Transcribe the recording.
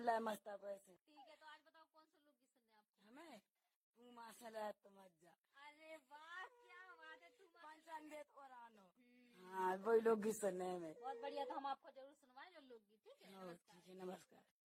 बोल रहा है मस्ता पैसे। ठीक है, तो आज बताओ कौन सा लोकगीत सुनने आपको? हमें तू माशाल्लाह तो मजा अरे वाह, क्या बात है, तुम पंचांगेत और आनो। हाँ वही लोग सुनने में बहुत बढ़िया। तो हम आपको जरूर सुनवाएं जो लोकगीत। ठीक है, नमस्कार। ठीक है, नमस्कार।